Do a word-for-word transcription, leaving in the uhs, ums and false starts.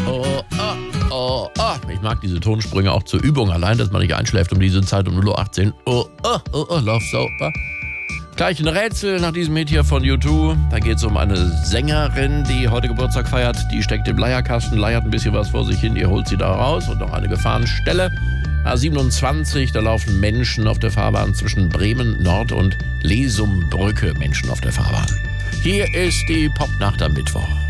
Oh, oh, oh, oh. Ich mag diese Tonsprünge auch zur Übung. Allein, dass man nicht einschläft um diese Zeit um null Uhr achtzehn. Oh, oh, oh, oh, Love Soap. Gleich ein Rätsel nach diesem Hit hier von U zwei. Da geht es um eine Sängerin, die heute Geburtstag feiert. Die steckt im Leierkasten, leiert ein bisschen was vor sich hin. Ihr holt sie da raus und noch eine Gefahrenstelle. A siebenundzwanzig, da laufen Menschen auf der Fahrbahn zwischen Bremen Nord und Lesumbrücke. Menschen auf der Fahrbahn. Hier ist die Popnacht am Mittwoch.